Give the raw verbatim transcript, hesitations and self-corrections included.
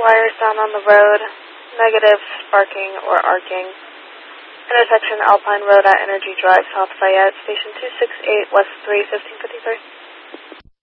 wires down on the road. Negative, sparking or arcing. Intersection Alpine Road at Energy Drive, South Fayette, Station two six eight, West three, fifteen fifty-three.